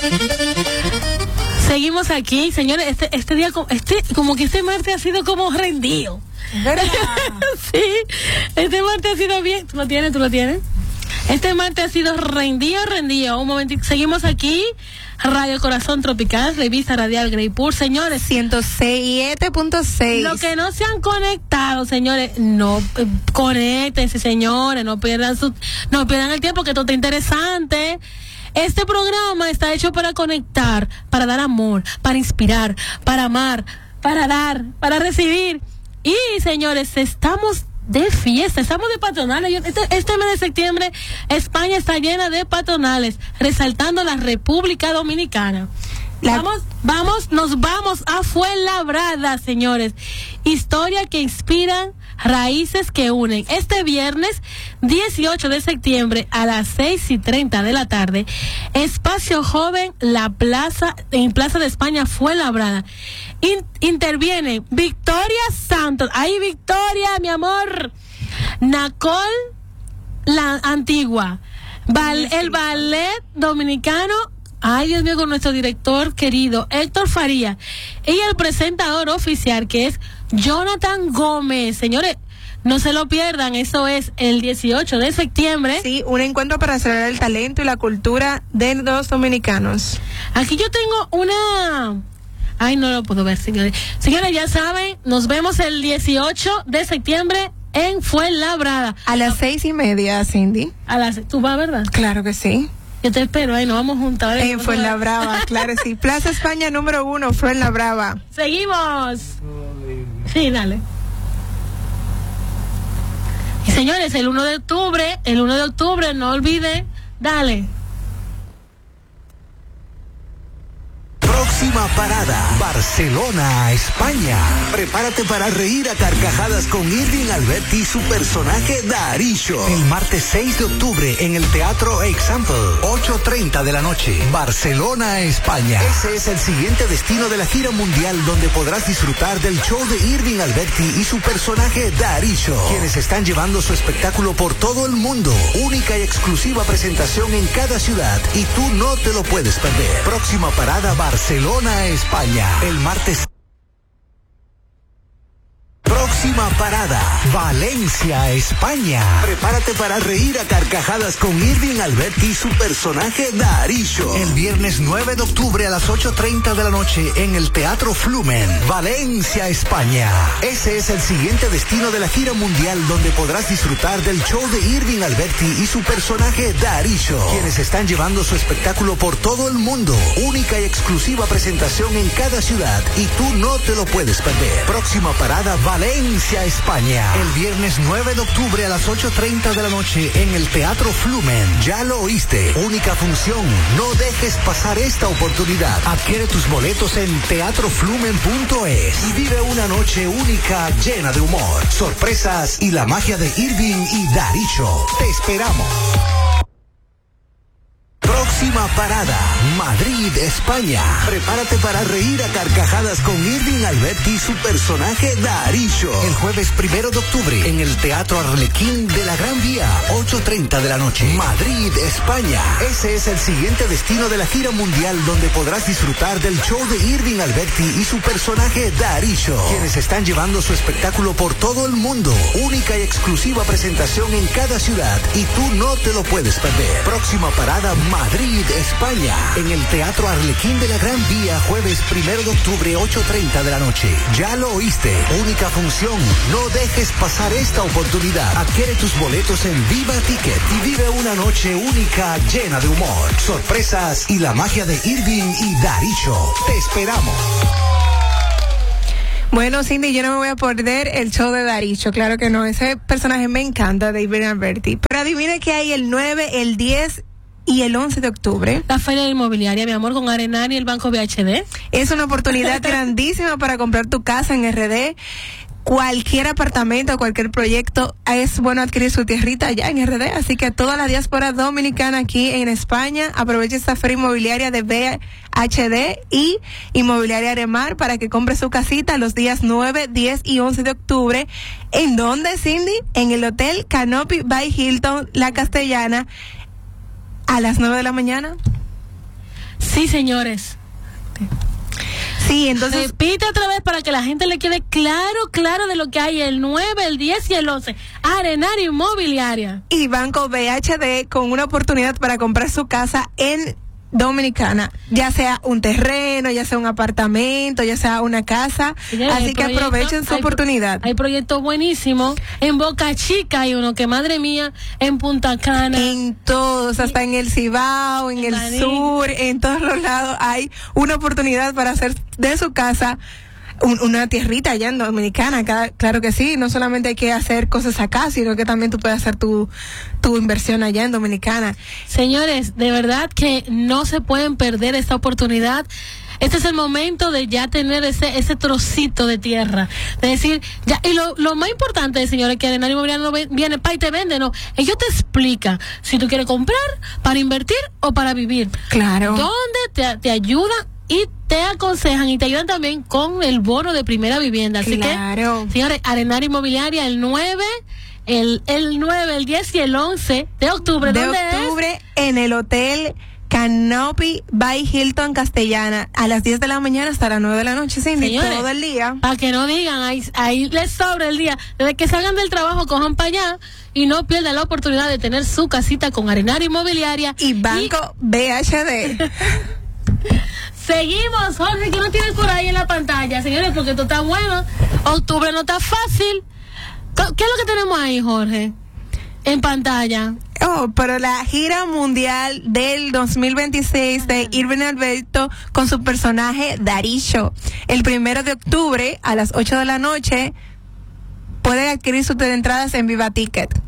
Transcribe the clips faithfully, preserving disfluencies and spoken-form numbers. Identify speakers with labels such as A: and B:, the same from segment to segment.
A: Seguimos aquí, señores. Este, este día, este, como que este martes ha sido como rendido. ¿Verdad? Sí, este martes ha sido bien. ¿Tú lo tienes? ¿Tú lo tienes? Este martes ha sido rendido, rendido. Un momentito, seguimos aquí. Radio Corazón Tropical, revista radial Greypur, señores.
B: ciento siete punto seis.
A: Los que no se han conectado, señores, no eh, conéctense, señores, no pierdan su, no pierdan el tiempo, que todo está interesante. Este programa está hecho para conectar, para dar amor, para inspirar, para amar, para dar, para recibir. Y, señores, estamos de fiesta, estamos de patronales. Este, este mes de septiembre, España está llena de patronales, resaltando la República Dominicana. La... Vamos, vamos, nos vamos a Fuenlabrada, señores. Historia que inspiran, raíces que unen. Este viernes dieciocho de septiembre a las seis y treinta de la tarde, Espacio Joven, la plaza, en Plaza de España, Fuenlabrada. In, interviene Victoria Santos. ¡Ay, Victoria, mi amor! Nacol, la antigua. Bal, el ballet dominicano. Ay, Dios mío, con nuestro director querido Héctor Faría. Y el presentador oficial, que es Jonathan Gómez. Señores, no se lo pierdan, eso es el dieciocho de septiembre.
B: Sí, un encuentro para celebrar el talento y la cultura de los dominicanos.
A: Aquí yo tengo una... Ay, no lo puedo ver, señores. Señores, ya saben, nos vemos el dieciocho de septiembre en Fuenlabrada.
B: A las seis y media, Cindy.
A: A las... ¿Tú vas, verdad?
B: Claro que sí.
A: Yo te espero, ahí nos vamos juntos.
B: En Fuenlabrada, claro, sí. Plaza España número uno, Fuenlabrada.
A: Seguimos. Sí, dale. Y señores, el uno de octubre, el uno de octubre, no olviden, dale.
C: Próxima parada, Barcelona, España. Prepárate para reír a carcajadas con Irving Alberti y su personaje Darillo. El martes seis de octubre en el Teatro Example, ocho treinta de la noche, Barcelona, España. Ese es el siguiente destino de la gira mundial, donde podrás disfrutar del show de Irving Alberti y su personaje Darillo, quienes están llevando su espectáculo por todo el mundo. Única y exclusiva presentación en cada ciudad y tú no te lo puedes perder. Próxima parada, Barcelona, España. El martes. Próxima parada, Valencia, España. Prepárate para reír a carcajadas con Irving Alberti y su personaje Darillo. El viernes nueve de octubre a las ocho treinta de la noche en el Teatro Flumen, Valencia, España. Ese es el siguiente destino de la gira mundial, donde podrás disfrutar del show de Irving Alberti y su personaje Darillo, quienes están llevando su espectáculo por todo el mundo. Única y exclusiva presentación en cada ciudad y tú no te lo puedes perder. Próxima parada, Valencia, España. El viernes nueve de octubre a las ocho treinta de la noche en el Teatro Flumen. Ya lo oíste. Única función. No dejes pasar esta oportunidad. Adquiere tus boletos en teatro flumen punto es y vive una noche única llena de humor, sorpresas y la magia de Irving y Darillo. Te esperamos. Próxima parada, Madrid, España. Prepárate para reír a carcajadas con Irving Alberti y su personaje Darillo. El jueves primero de octubre en el Teatro Arlequín de la Gran Vía, ocho treinta de la noche. Madrid, España. Ese es el siguiente destino de la gira mundial, donde podrás disfrutar del show de Irving Alberti y su personaje Darillo, quienes están llevando su espectáculo por todo el mundo. Única y exclusiva presentación en cada ciudad y tú no te lo puedes perder. Próxima parada, Madrid, España. En el Teatro Arlequín de la Gran Vía, jueves primero de octubre, ocho treinta de la noche. Ya lo oíste. Única función. No dejes pasar esta oportunidad. Adquiere tus boletos en Viva Ticket y vive una noche única llena de humor, sorpresas y la magia de Irving y Darillo. Te esperamos.
B: Bueno, Cindy, yo no me voy a perder el show de Darillo, claro que no. Ese personaje me encanta, de Irving Alberti. Pero adivine que hay el nueve, el diez y el once de octubre.
A: La Feria Inmobiliaria, mi amor, con Arenal y el Banco B H D.
B: Es una oportunidad grandísima para comprar tu casa en R D. Cualquier apartamento, cualquier proyecto, es bueno adquirir su tierrita allá en R D. Así que toda la diáspora dominicana aquí en España, aproveche esta feria inmobiliaria de B H D y Inmobiliaria Aremar para que compre su casita los días nueve, diez y once de octubre. ¿En dónde, Cindy? En el Hotel Canopy by Hilton La Castellana, a las nueve de la mañana.
A: Sí, señores.
B: Sí, entonces.
A: Repite otra vez para que la gente le quede claro, claro de lo que hay el nueve, el diez y el once. Arenario Inmobiliaria.
B: Y Banco B H D con una oportunidad para comprar su casa en Dominicana, ya sea un terreno, ya sea un apartamento, ya sea una casa.
A: Señores,
B: así que aprovechen su
A: hay,
B: oportunidad.
A: Hay proyectos buenísimos. En Boca Chica hay uno que, madre mía, en Punta Cana.
B: En todos, hasta en el Cibao, en, en el Maní. Sur, en todos los lados hay una oportunidad para hacer de su casa Un, una tierrita allá en Dominicana. Cada, claro que sí, no solamente hay que hacer cosas acá, sino que también tú puedes hacer tu, tu inversión allá en Dominicana.
A: Señores, de verdad que no se pueden perder esta oportunidad. Este es el momento de ya tener ese ese trocito de tierra, de decir, ya, y lo, lo más importante, señores, que Arenario Inmobiliario no viene pa' y te vende, no, ellos te explican si tú quieres comprar, para invertir o para vivir.
B: Claro.
A: ¿Dónde te, te ayudan? Y te aconsejan y te ayudan también con el bono de primera vivienda. Así
B: claro.
A: que, señores, Arenario Inmobiliaria el nueve, el, el nueve, el diez y el once de octubre.
B: De
A: ¿Dónde
B: octubre
A: es?
B: En el Hotel Canopy by Hilton Castellana, a las diez de la mañana hasta las nueve de la noche, sí,
A: Señores,
B: todo el día.
A: Para que no digan, ahí, ahí les sobra el día. Desde que salgan del trabajo, cojan para allá y no pierdan la oportunidad de tener su casita con Arenario Inmobiliaria.
B: Y Banco y... B H D.
A: Seguimos, Jorge, que no tienes por ahí en la pantalla, señores, porque esto está bueno. Octubre no está fácil. ¿Qué es lo que tenemos ahí, Jorge? En pantalla.
B: Oh, pero la gira mundial del dos mil veintiséis de Irving Alberto con su personaje Darío. El primero de octubre a las ocho de la noche puede adquirir sus entradas en Viva Ticket.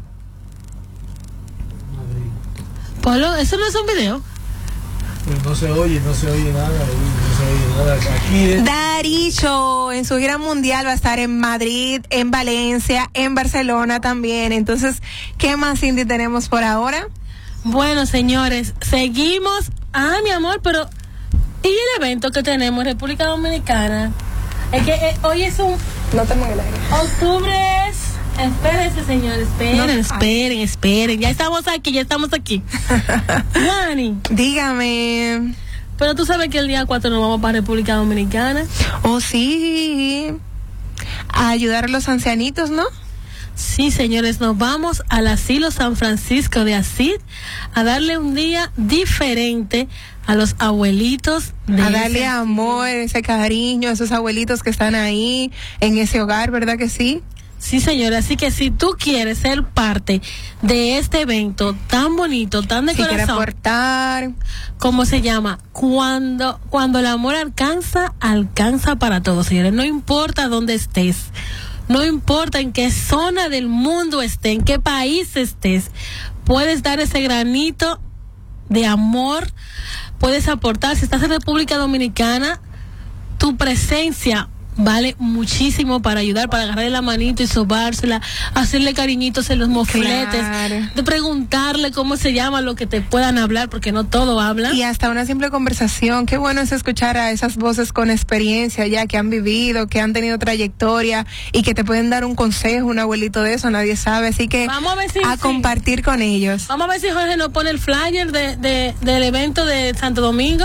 A: Pablo, ¿eso no es un video?
D: No se oye, no se oye nada, no se oye nada aquí. ¿eh?
B: Darío en su gira mundial va a estar en Madrid, en Valencia, en Barcelona también. Entonces, ¿qué más, Cindy, tenemos por ahora?
A: Bueno, señores, seguimos. Ah, mi amor, pero ¿y el evento que tenemos en República Dominicana? Es que eh, hoy es un...
B: No tengo el aire.
A: Octubre es... Espérense, señor, esperen, no, esperen, esperen. Ya estamos aquí, ya estamos aquí. Dani.
B: Dígame.
A: Pero tú sabes que el día cuatro nos vamos para República Dominicana.
B: Oh, sí. A ayudar a los ancianitos, ¿no?
A: Sí, señores, nos vamos al asilo San Francisco de Asís a darle un día diferente a los abuelitos. De
B: a darle
A: ese...
B: amor, ese cariño a esos abuelitos que están ahí en ese hogar, ¿verdad que sí?
A: Sí, señora, así que si tú quieres ser parte de este evento tan bonito, tan de
B: si
A: corazón,
B: aportar,
A: ¿cómo se llama? Cuando cuando el amor alcanza, alcanza para todos, señores. No importa dónde estés, no importa en qué zona del mundo estés, en qué país estés, puedes dar ese granito de amor, puedes aportar. Si estás en República Dominicana, tu presencia vale muchísimo para ayudar, para agarrarle la manito y sobársela, hacerle cariñitos en los mofletes,
B: claro,
A: de preguntarle cómo se llama, lo que te puedan hablar, porque no todo habla.
B: Y hasta una simple conversación. Qué bueno es escuchar a esas voces con experiencia ya, que han vivido, que han tenido trayectoria y que te pueden dar un consejo, un abuelito de eso, nadie sabe. Así que
A: Vamos a, ver si,
B: a
A: sí.
B: compartir con ellos.
A: Vamos a ver si Jorge nos pone el flyer de, de, del evento de Santo Domingo.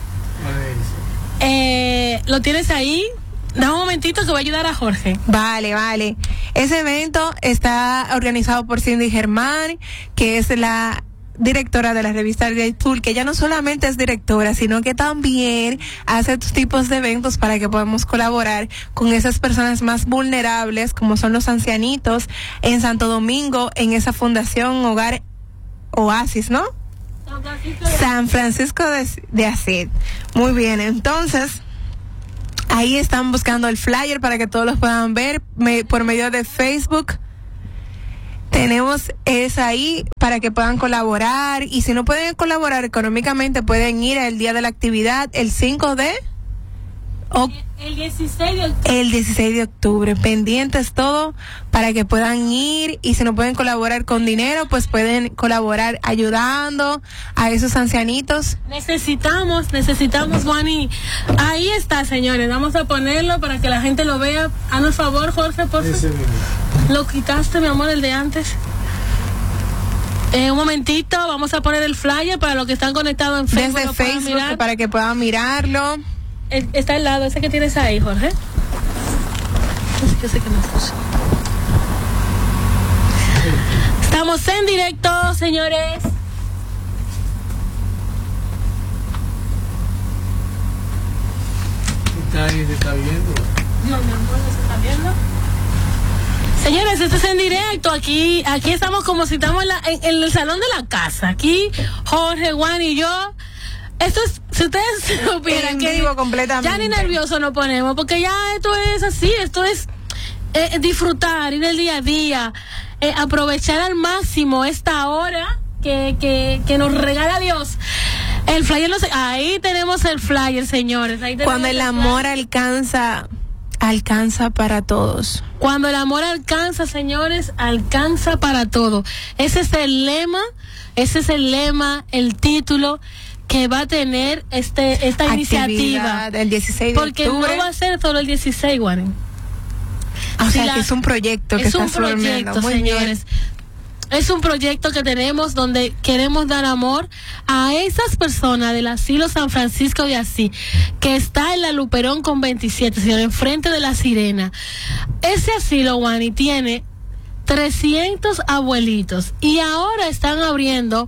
A: Eh, ¿Lo tienes ahí? Da un momentito que voy a ayudar a Jorge.
B: Vale, vale. Ese evento está organizado por Cindy Germán, que es la directora de la revista Great Tool, que ella no solamente es directora, sino que también hace estos tipos de eventos para que podamos colaborar con esas personas más vulnerables, como son los ancianitos, en Santo Domingo, en esa fundación Hogar Oasis, ¿no?
A: San Francisco de,
B: San Francisco de, de Asís. Muy bien, entonces... ahí están buscando el flyer para que todos los puedan ver me, por medio de Facebook. Tenemos esa ahí para que puedan colaborar. Y si no pueden colaborar económicamente, pueden ir al día de la actividad, el cinco de octubre.
A: El dieciséis de octubre.
B: El dieciséis de octubre. Pendientes todo para que puedan ir. Y si no pueden colaborar con dinero, pues pueden colaborar ayudando a esos ancianitos.
A: Necesitamos, necesitamos, Juani. Ahí está, señores. Vamos a ponerlo para que la gente lo vea. Haznos favor, Jorge, por favor. Lo quitaste, mi amor, el de antes. En un momentito vamos a poner el flyer para los que están conectados en Facebook.
B: Desde Facebook mirar. Para que puedan mirarlo.
A: El, está al lado, ese que tienes ahí, Jorge. Yo sé que no escucho. Estamos en directo, señores.
D: Está ahí, se está viendo.
A: No, mi amor, no se está viendo. Señores, esto es en directo. Aquí aquí estamos como si estamos en, la, en, en el salón de la casa. Aquí Jorge, Juan y yo. Esto es, si ustedes supieran que
B: vivo completamente.
A: Ya ni nervioso nos ponemos, porque ya esto es así, esto es eh, disfrutar, ir el día a día, eh, aprovechar al máximo esta hora que, que, que nos regala Dios. El flyer, no sé, ahí tenemos el flyer, señores. Ahí
B: Cuando el, el amor alcanza... Alcanza para todos.
A: Cuando el amor alcanza, señores, alcanza para todo. Ese es el lema, ese es el lema, el título que va a tener este esta
B: Actividad
A: iniciativa.
B: El dieciséis de
A: Porque
B: octubre.
A: no va a ser solo el dieciséis, Warren.
B: O
A: Si
B: sea,
A: la,
B: que es un proyecto que
A: es
B: está
A: un proyecto,
B: Muy
A: señores.
B: Bien.
A: Es un proyecto que tenemos donde queremos dar amor a esas personas del asilo San Francisco de Asís, que está en la Luperón con veintisiete, señor, enfrente de la Sirena. Ese asilo, Wani, tiene trescientos abuelitos y ahora están abriendo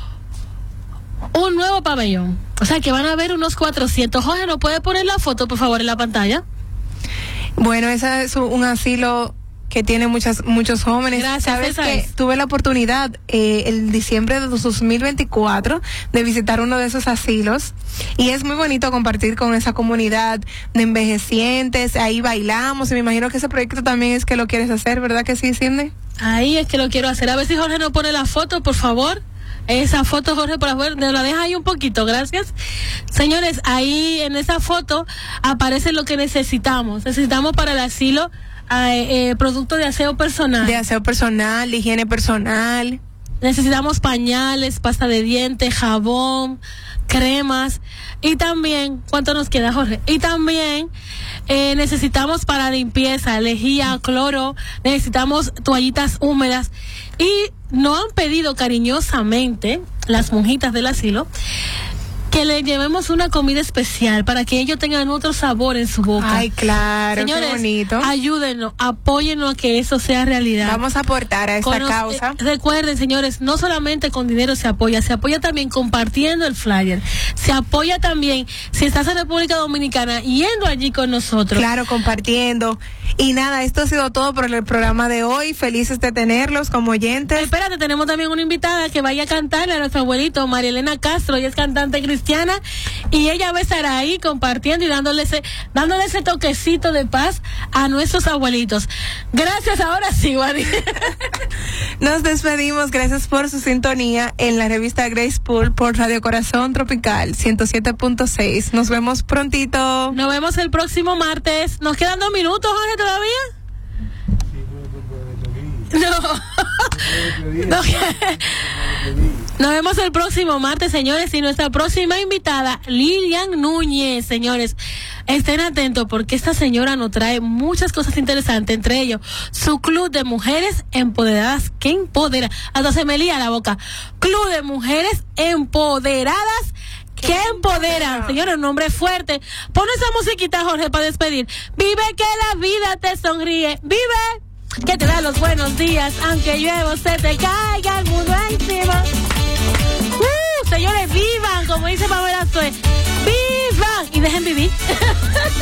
A: un nuevo pabellón. O sea, que van a haber unos cuatrocientos. Jorge, ¿no puede poner la foto, por favor, en la pantalla?
B: Bueno, ese es un asilo que tiene muchas muchos jóvenes.
A: Gracias.
B: Sabes que
A: es.
B: tuve la oportunidad eh, el diciembre de dos mil veinticuatro de visitar uno de esos asilos y es muy bonito compartir con esa comunidad de envejecientes. Ahí bailamos y me imagino que ese proyecto también es que lo quieres hacer, ¿verdad que sí, Cindy?
A: Ahí es que lo quiero hacer. A ver si Jorge nos pone la foto, por favor. Esa foto, Jorge, por favor, nos la deja ahí un poquito, gracias. Señores, ahí en esa foto aparece lo que necesitamos. Necesitamos para el asilo eh, eh, producto de aseo personal.
B: De aseo personal, de higiene personal.
A: Necesitamos pañales, pasta de dientes, jabón, cremas y también, ¿cuánto nos queda, Jorge? Y también eh, necesitamos para limpieza, lejía, cloro, necesitamos toallitas húmedas y nos han pedido cariñosamente las monjitas del asilo que le llevemos una comida especial para que ellos tengan otro sabor en su boca.
B: Ay, claro,
A: señores,
B: qué bonito.
A: Ayúdenos, apóyennos a que eso sea realidad.
B: Vamos a aportar a esta
A: Con
B: causa.
A: Los, eh, recuerden, señores, no solamente con dinero se apoya, se apoya también compartiendo el flyer. Se apoya también si estás en República Dominicana yendo allí con nosotros.
B: Claro, compartiendo. Y nada, esto ha sido todo por el programa de hoy. Felices de tenerlos como oyentes.
A: Espérate, tenemos también una invitada que vaya a cantarle a nuestro abuelito, María Elena Castro. Ella es cantante cristiana y ella va a estar ahí compartiendo y dándole ese, dándole ese toquecito de paz a nuestros abuelitos. Gracias, ahora sí, Wadi.
B: Nos despedimos. Gracias por su sintonía en la revista Grace Pool por Radio Corazón Tropical ciento siete punto seis. Nos vemos prontito.
A: Nos vemos el próximo martes. Nos quedan dos minutos, Jorge, todavía. No. no. Nos vemos el próximo martes, señores, y nuestra próxima invitada, Lilian Núñez, señores. Estén atentos porque esta señora nos trae muchas cosas interesantes, entre ellos su club de mujeres empoderadas que empodera. Hasta se me lía la boca. Club de mujeres empoderadas que empoderan. Señores, un nombre fuerte. Pon esa musiquita, Jorge, para despedir. Vive que la vida te sonríe. Vive que te da los buenos días, aunque llueva se te caiga el mundo encima. Uh, señores, vivan, como dice Pamela Sue. Vivan y dejen vivir.